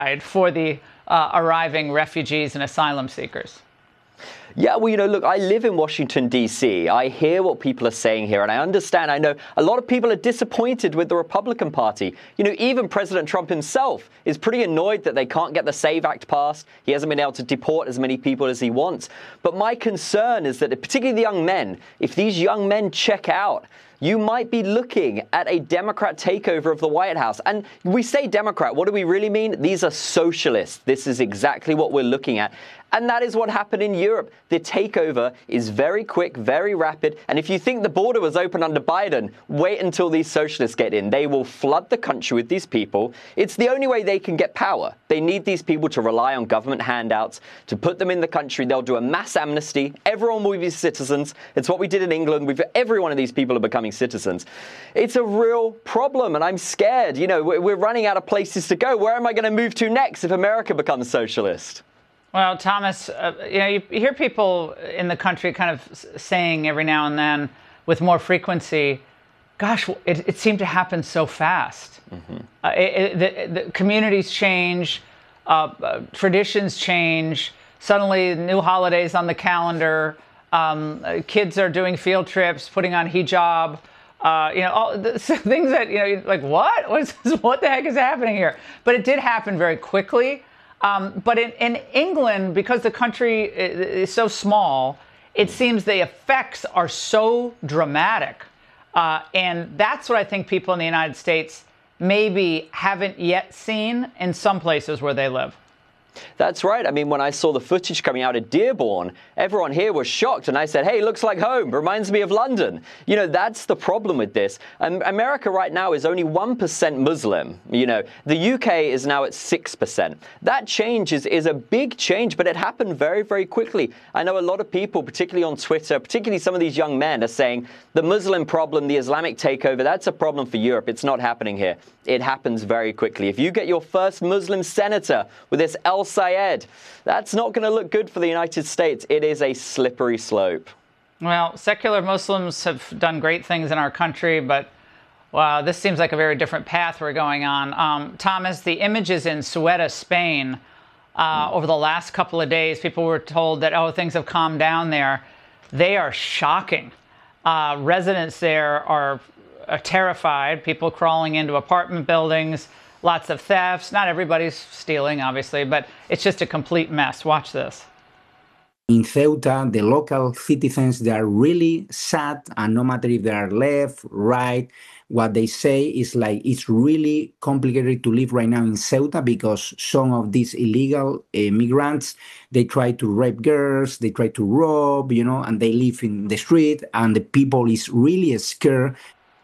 for the arriving refugees and asylum seekers? Yeah, well, look, I live in Washington, D.C. I hear what people are saying here, and I understand. I know a lot of people are disappointed with the Republican Party. Even President Trump himself is pretty annoyed that they can't get the SAVE Act passed. He hasn't been able to deport as many people as he wants. But my concern is that, particularly the young men, if these young men check out, you might be looking at a Democrat takeover of the White House. And we say Democrat, what do we really mean? These are socialists. This is exactly what we're looking at. And that is what happened in Europe. The takeover is very quick, very rapid. And if you think the border was open under Biden, wait until these socialists get in. They will flood the country with these people. It's the only way they can get power. They need these people to rely on government handouts, to put them in the country. They'll do a mass amnesty. Everyone will be citizens. It's what we did in England. Every one of these people are becoming citizens. It's a real problem, and I'm scared. We're running out of places to go. Where am I going to move to next if America becomes socialist? Well, Thomas, you hear people in the country kind of saying every now and then with more frequency, gosh, it seemed to happen so fast. The communities change, traditions change, suddenly new holidays on the calendar, kids are doing field trips, putting on hijab, all the things that, like, what? What the heck is happening here? But it did happen very quickly. But in England, because the country is so small, it seems the effects are so dramatic. And that's what I think people in the United States maybe haven't yet seen in some places where they live. That's right. I mean, when I saw the footage coming out of Dearborn, everyone here was shocked. And I said, hey, looks like home. Reminds me of London. That's the problem with this. America right now is only 1% Muslim. The UK is now at 6%. That change is a big change, but it happened very, very quickly. I know a lot of people, particularly on Twitter, particularly some of these young men, are saying the Muslim problem, the Islamic takeover, that's a problem for Europe. It's not happening here. It happens very quickly. If you get your first Muslim senator with this El Sayed, that's not going to look good for the United States. It is a slippery slope. Well, secular Muslims have done great things in our country, but wow, this seems like a very different path we're going on. Thomas, the images in Ceuta, Spain, over the last couple of days, people were told that, oh, things have calmed down there. They are shocking. Residents there are terrified, people crawling into apartment buildings, lots of thefts. Not everybody's stealing, obviously, but it's just a complete mess. Watch this. In Ceuta, the local citizens, they are really sad, and no matter if they are left, right, what they say is like it's really complicated to live right now in Ceuta because some of these illegal migrants, they try to rape girls, they try to rob, and they live in the street, and the people is really scared.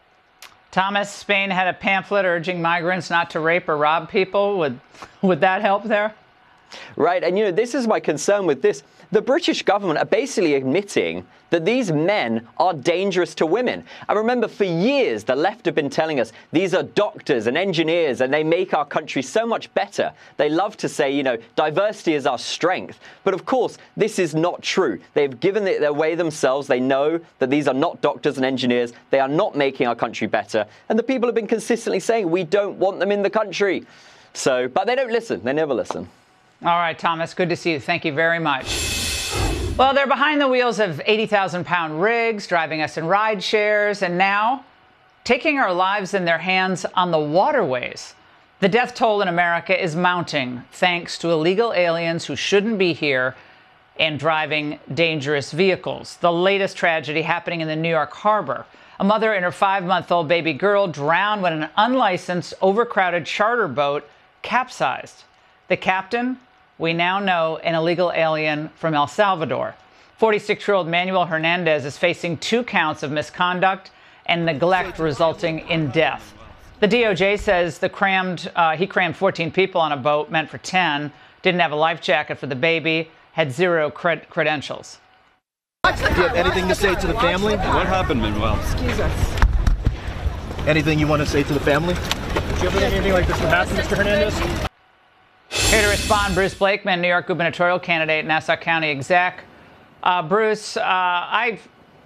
Thomas, Spain had a pamphlet urging migrants not to rape or rob people. Would that help there? Right. And, this is my concern with this. The British government are basically admitting that these men are dangerous to women. I remember for years, the left have been telling us these are doctors and engineers and they make our country so much better. They love to say, diversity is our strength. But of course, this is not true. They've given it away themselves. They know that these are not doctors and engineers. They are not making our country better. And the people have been consistently saying we don't want them in the country. But they don't listen. They never listen. All right, Thomas, good to see you. Thank you very much. Well, they're behind the wheels of 80,000-pound rigs, driving us in ride shares, and now taking our lives in their hands on the waterways. The death toll in America is mounting thanks to illegal aliens who shouldn't be here and driving dangerous vehicles. The latest tragedy happening in the New York harbor. A mother and her 5-month-old baby girl drowned when an unlicensed, overcrowded charter boat capsized. The captain? We now know an illegal alien from El Salvador. 46-year-old Manuel Hernandez is facing 2 counts of misconduct and neglect resulting in death. The DOJ says he crammed 14 people on a boat meant for 10, didn't have a life jacket for the baby, had 0 credentials. Do you have anything to say to the family? What happened, Manuel? Excuse us. Anything you want to say to the family? Do you ever think anything like this would happen, Mr. Hernandez? Here to respond, Bruce Blakeman, New York gubernatorial candidate, Nassau County exec. Bruce, I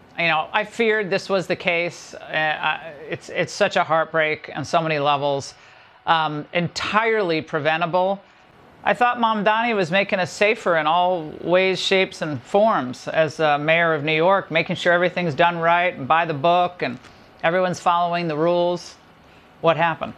feared this was the case. It's such a heartbreak on so many levels. Entirely preventable. I thought Mamdani was making us safer in all ways, shapes, and forms as mayor of New York, making sure everything's done right and by the book and everyone's following the rules. What happened?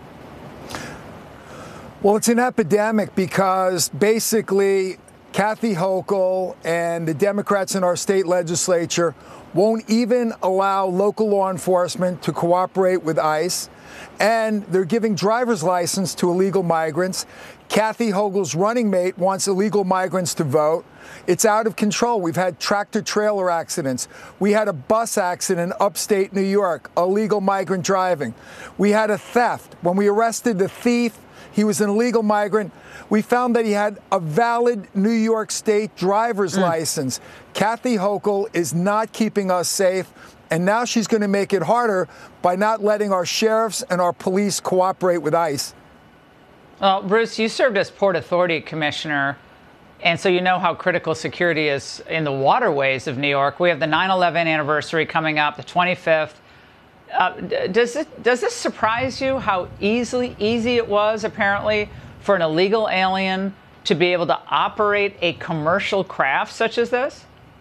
Well, it's an epidemic because basically Kathy Hochul and the Democrats in our state legislature won't even allow local law enforcement to cooperate with ICE, and they're giving driver's license to illegal migrants. Kathy Hochul's running mate wants illegal migrants to vote. It's out of control. We've had tractor-trailer accidents. We had a bus accident upstate New York, illegal migrant driving. We had a theft. When we arrested the thief, he was an illegal migrant. We found that he had a valid New York State driver's license. Kathy Hochul is not keeping us safe, and now she's going to make it harder by not letting our sheriffs and our police cooperate with ICE. Well, Bruce, you served as Port Authority Commissioner, and so you know how critical security is in the waterways of New York. We have the 9/11 anniversary coming up, the 25th. Does this surprise you how easy it was, apparently, for an illegal alien to be able to operate a commercial craft such as this?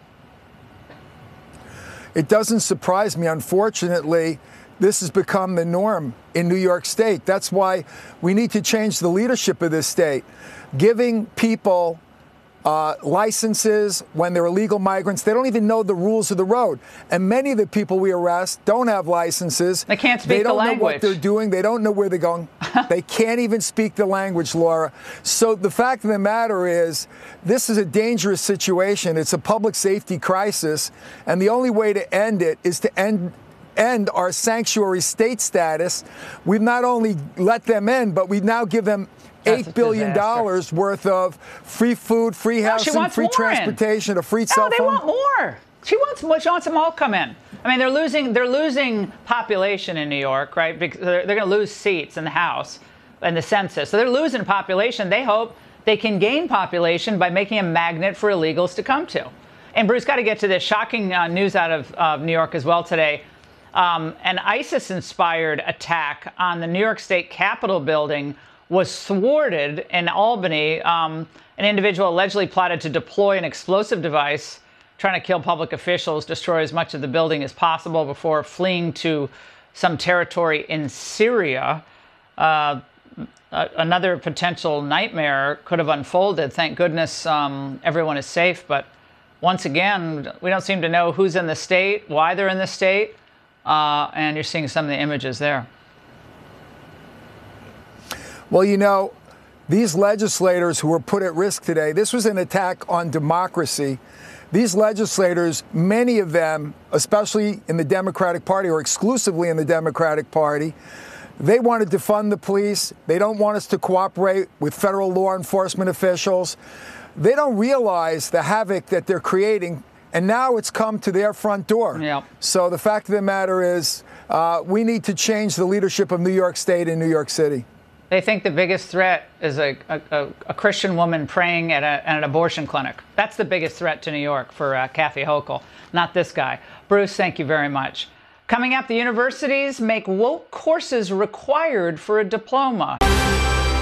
It doesn't surprise me. Unfortunately, this has become the norm in New York State. That's why we need to change the leadership of this state. Giving people licenses when they're illegal migrants. They don't even know the rules of the road. And many of the people we arrest don't have licenses. They can't speak the language. They don't know what they're doing. They don't know where they're going. They can't even speak the language, Laura. So the fact of the matter is, this is a dangerous situation. It's a public safety crisis. And the only way to end it is to end our sanctuary state status. We've not only let them in, but we now give them $8 billion worth of free food, free housing, free transportation, a free cell phone. No, they want more. She wants them all come in. I mean, they're losing population in New York, right? Because they're going to lose seats in the House and the census. So they're losing population. They hope they can gain population by making a magnet for illegals to come to. And Bruce, got to get to this shocking news out of New York as well today. An ISIS-inspired attack on the New York State Capitol building was thwarted in Albany. An individual allegedly plotted to deploy an explosive device, trying to kill public officials, destroy as much of the building as possible before fleeing to some territory in Syria. Another potential nightmare could have unfolded. Thank goodness everyone is safe. But once again, we don't seem to know who's in the state, why they're in the state. And you're seeing some of the images there. Well, you know, these legislators who were put at risk today, this was an attack on democracy. These legislators, many of them, especially in the Democratic Party or exclusively in the Democratic Party, they want to defund the police. They don't want us to cooperate with federal law enforcement officials. They don't realize the havoc that they're creating. And now it's come to their front door. Yep. So the fact of the matter is, we need to change the leadership of New York State and New York City. They think the biggest threat is a Christian woman praying at an abortion clinic. That's the biggest threat to New York for Kathy Hochul, not this guy. Bruce, thank you very much. Coming up, the universities make woke courses required for a diploma.